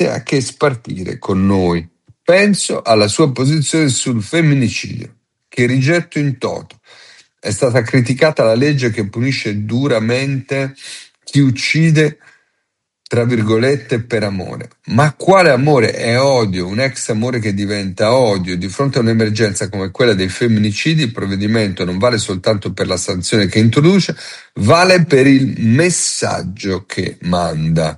niente a che spartire con noi. Penso alla sua posizione sul femminicidio, che rigetto in toto. È stata criticata la legge che punisce duramente chi uccide, tra virgolette, per amore. Ma quale amore? È odio, un ex amore che diventa odio. Di fronte a un'emergenza come quella dei femminicidi, il provvedimento non vale soltanto per la sanzione che introduce, vale per il messaggio che manda.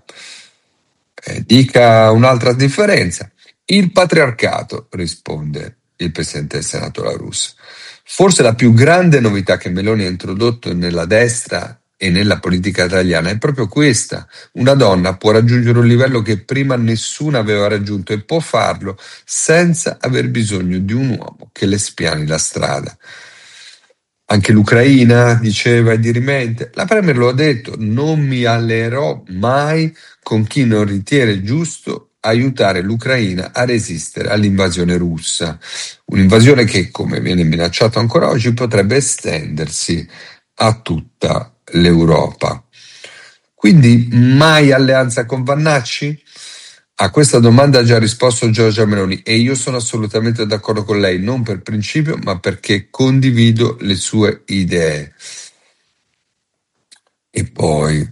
Dica un'altra differenza. Il patriarcato, risponde il Presidente del Senato La Russa. Forse la più grande novità che Meloni ha introdotto nella destra e nella politica italiana è proprio questa. Una donna può raggiungere un livello che prima nessuno aveva raggiunto e può farlo senza aver bisogno di un uomo che le spiani la strada. Anche l'Ucraina, diceva dirimente, la Premier lo ha detto, non mi alleerò mai con chi non ritiene giusto aiutare l'Ucraina a resistere all'invasione russa. Un'invasione che, come viene minacciato ancora oggi, potrebbe estendersi a tutta l'Europa. Quindi mai alleanza con Vannacci? A questa domanda ha già risposto Giorgia Meloni e io sono assolutamente d'accordo con lei, non per principio, ma perché condivido le sue idee. E poi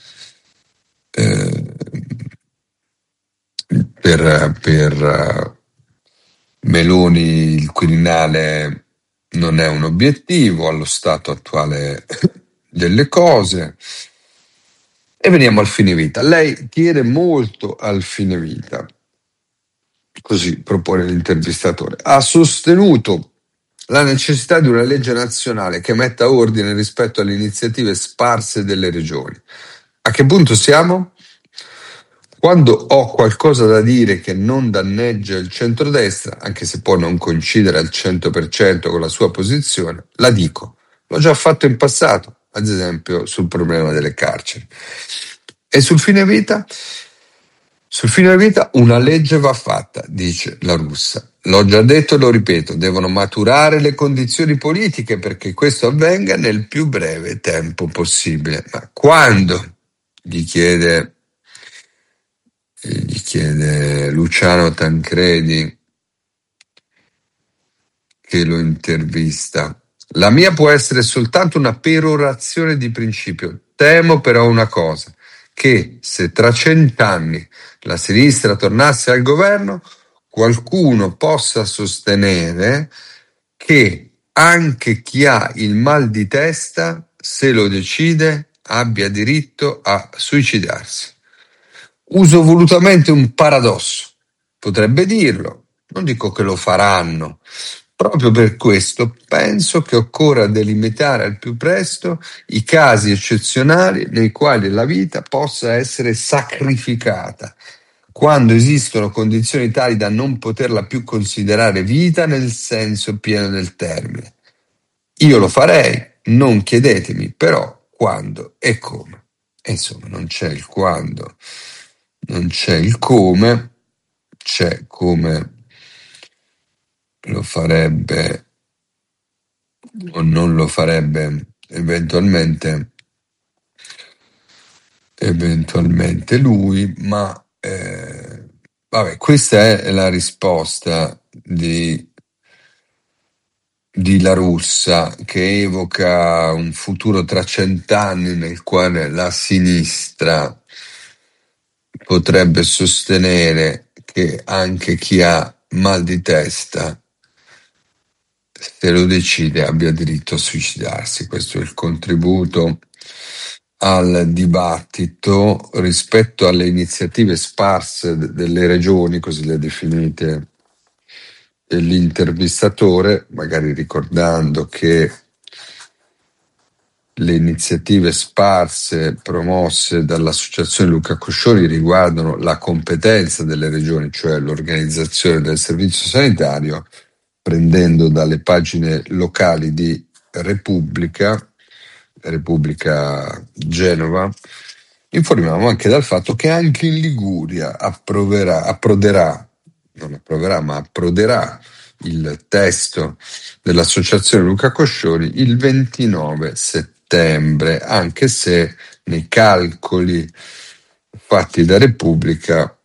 per Meloni il Quirinale non è un obiettivo allo stato attuale delle cose. E veniamo al fine vita. Lei tiene molto al fine vita, così propone l'intervistatore. Ha sostenuto la necessità di una legge nazionale che metta ordine rispetto alle iniziative sparse delle regioni. A che punto siamo? Quando ho qualcosa da dire che non danneggia il centrodestra, anche se può non coincidere al 100% con la sua posizione, la dico. L'ho già fatto in passato, ad esempio sul problema delle carceri. E sul fine vita? Sul fine vita una legge va fatta, dice La Russa. L'ho già detto e lo ripeto, devono maturare le condizioni politiche perché questo avvenga nel più breve tempo possibile. Ma quando? Gli chiede Luciano Tancredi, che lo intervista. La mia può essere soltanto una perorazione di principio. Temo però una cosa, che se tra 100 anni la sinistra tornasse al governo, qualcuno possa sostenere che anche chi ha il mal di testa, se lo decide, abbia diritto a suicidarsi. Uso volutamente un paradosso. Potrebbe dirlo, non dico che lo faranno. Proprio per questo penso che occorra delimitare al più presto i casi eccezionali nei quali la vita possa essere sacrificata, quando esistono condizioni tali da non poterla più considerare vita nel senso pieno del termine. Io lo farei, non chiedetemi però quando e come. E insomma, non c'è il quando, non c'è il come, c'è come lo farebbe o non lo farebbe eventualmente lui, ma vabbè, questa è la risposta di La Russa, che evoca un futuro tra 100 anni nel quale la sinistra potrebbe sostenere che anche chi ha mal di testa, se lo decide, abbia diritto a suicidarsi. Questo è il contributo al dibattito rispetto alle iniziative sparse delle regioni, così le ha definite l'intervistatore, magari ricordando che le iniziative sparse promosse dall'Associazione Luca Coscioni riguardano la competenza delle regioni, cioè l'organizzazione del servizio sanitario, prendendo dalle pagine locali di Repubblica Genova, informiamo anche dal fatto che anche in Liguria approderà il testo dell'Associazione Luca Coscioni il 29 settembre, anche se nei calcoli fatti da Repubblica